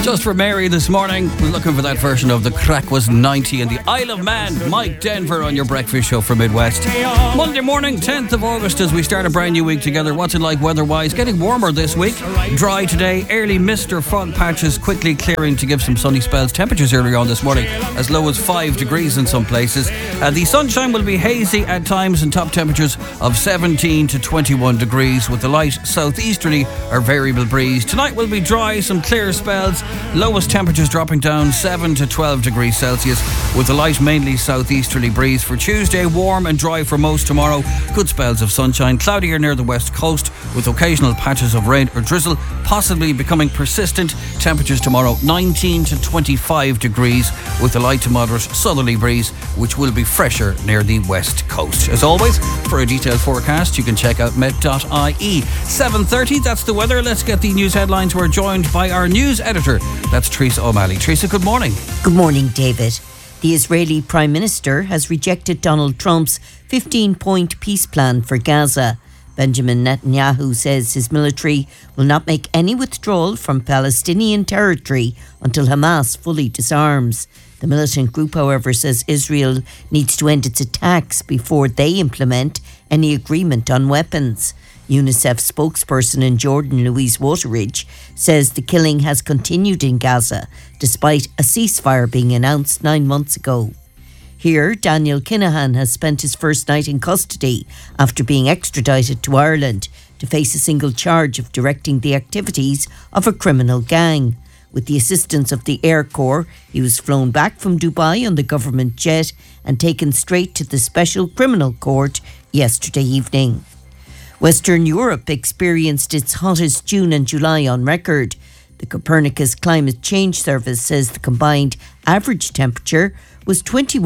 Just for Mary this morning. We're looking for that version of The Crack Was 90 in the Isle of Man. Mike Denver on your breakfast show for Midwest. Monday morning, 10th of August, as we start a brand new week together. What's it like weather-wise? Getting warmer this week. Dry today. Early mist or fog patches quickly clearing to give some sunny spells. Temperatures earlier on this morning as low as 5 degrees in some places. The sunshine will be hazy at times and top temperatures of 17 to 21 degrees with a light southeasterly or variable breeze. Tonight will be dry, some clear spells. Lowest temperatures dropping down 7 to 12 degrees Celsius with a light mainly southeasterly breeze. For Tuesday, warm and dry for most tomorrow. Good spells of sunshine, cloudier near the west coast with occasional patches of rain or drizzle possibly becoming persistent. Temperatures tomorrow 19 to 25 degrees with a light to moderate southerly breeze which will be fresher near the west coast. As always, for a detailed forecast you can check out met.ie. 7:30, that's the weather. Let's get the news headlines. We're joined by our news editor, that's Teresa O'Malley. Teresa, good morning. Good morning, David. The Israeli Prime Minister has rejected Donald Trump's 15-point peace plan for Gaza. Benjamin Netanyahu says his military will not make any withdrawal from Palestinian territory until Hamas fully disarms. The militant group, however, says Israel needs to end its attacks before they implement any agreement on weapons. UNICEF spokesperson in Jordan, Louise Wateridge, says the killing has continued in Gaza despite a ceasefire being announced 9 months ago. Here, Daniel Kinahan has spent his first night in custody after being extradited to Ireland to face a single charge of directing the activities of a criminal gang. With the assistance of the Air Corps, he was flown back from Dubai on the government jet and taken straight to the Special Criminal Court yesterday evening. Western Europe experienced its hottest June and July on record. The Copernicus Climate Change Service says the combined average temperature was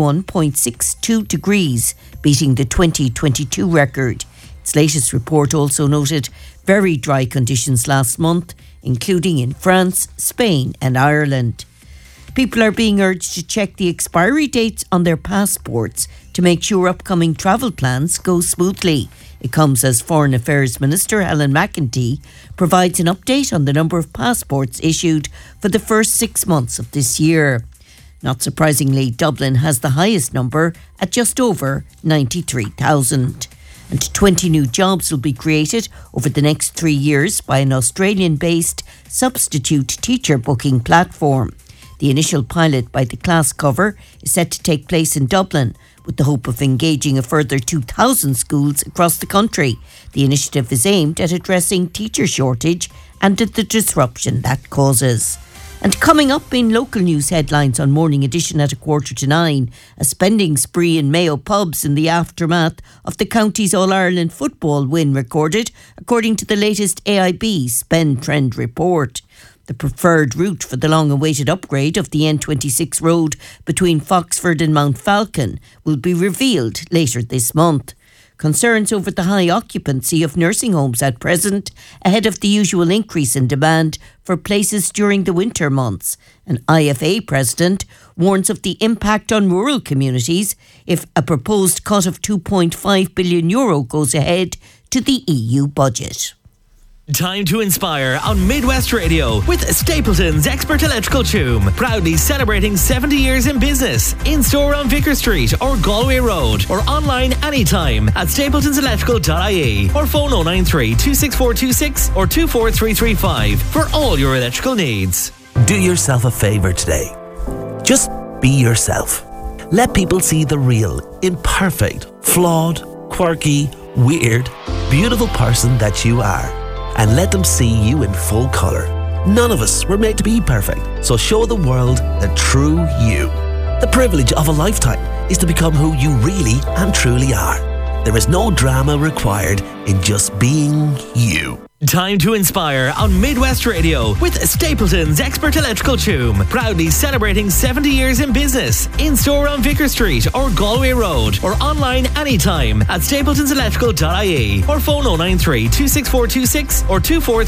21.62 degrees, beating the 2022 record. Its latest report also noted very dry conditions last month, including in France, Spain and Ireland. People are being urged to check the expiry dates on their passports to make sure upcoming travel plans go smoothly. It comes as Foreign Affairs Minister Helen McEntee provides an update on the number of passports issued for the first 6 months of this year. Not surprisingly, Dublin has the highest number at just over 93,000. And 20 new jobs will be created over the next 3 years by an Australian-based substitute teacher booking platform. The initial pilot by the class cover is set to take place in Dublin, with the hope of engaging a further 2,000 schools across the country. The initiative is aimed at addressing teacher shortage and the disruption that causes. And coming up in local news headlines on Morning Edition at 8:45, a spending spree in Mayo pubs in the aftermath of the county's All-Ireland football win recorded, according to the latest AIB Spend Trend report. The preferred route for the long-awaited upgrade of the N26 road between Foxford and Mount Falcon will be revealed later this month. Concerns over the high occupancy of nursing homes at present, ahead of the usual increase in demand for places during the winter months. An IFA president warns of the impact on rural communities if a proposed cut of €2.5 billion goes ahead to the EU budget. Time to inspire on Midwest Radio with Stapleton's Expert Electrical Choom. Proudly celebrating 70 years in business. In store on Vicar Street or Galway Road or online anytime at stapletonselectrical.ie or phone 093 26426 or 24335 for all your electrical needs. Do yourself a favour today. Just be yourself. Let people see the real, imperfect, flawed, quirky, weird, beautiful person that you are. And let them see you in full colour. None of us were made to be perfect, so show the world the true you. The privilege of a lifetime is to become who you really and truly are. There is no drama required in just being you. Time to inspire on Midwest Radio with Stapleton's Expert Electrical Choom. Proudly celebrating 70 years in business. In store on Vicar Street or Galway Road or online anytime at stapletonselectrical.ie or phone 093 26426 or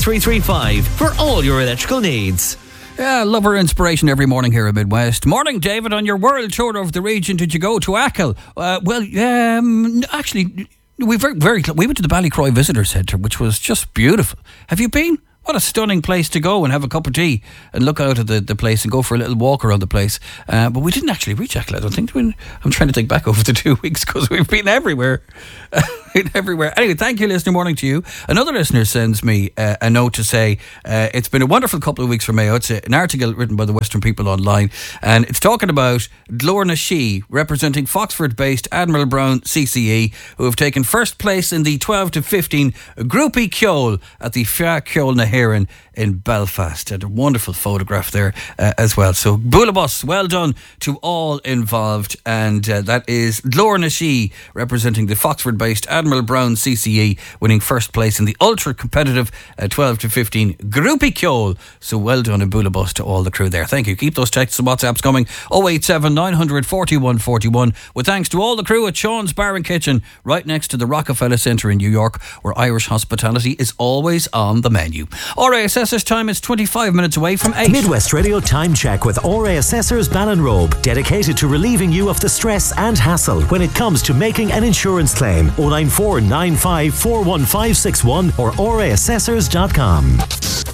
24335 for all your electrical needs. Yeah, love our inspiration every morning here at Midwest. Morning, David. On your world tour of the region, did you go to Achill? Actually, we went to the Ballycroy Visitor Centre, which was just beautiful. Have you been? What a stunning place to go and have a cup of tea and look out at the place and go for a little walk around the place. But we didn't actually reach Eckle, I don't think. I'm trying to think back over the 2 weeks because we've been everywhere. Anyway, thank you, listener. Morning to you. Another listener sends me a note to say it's been a wonderful couple of weeks for Mayo. It's an article written by the Western People Online, and it's talking about Glorna Shee, representing Foxford-based Admiral Brown CCE, who have taken first place in the 12 to 15 Groupie Ceol at the Fia Ceol na Héireann in Belfast. And a wonderful photograph there as well. So Bulabus, well done to all involved. And that is Glorna Shee, representing the Foxford-based Admiral Brown CCE, winning first place in the ultra-competitive 12 to 15 Groupie Ceol. So well done in Bulabus to all the crew there. Thank you. Keep those texts and WhatsApps coming. 087 900 41 41. With thanks to all the crew at Sean's Bar and Kitchen, right next to the Rockefeller Centre in New York, where Irish hospitality is always on the menu. RA Assessors time is 25 minutes away from 8. Midwest Radio Time Check with RA Assessors Ballinrobe, dedicated to relieving you of the stress and hassle when it comes to making an insurance claim. 094 95 41561 or raassessors.com.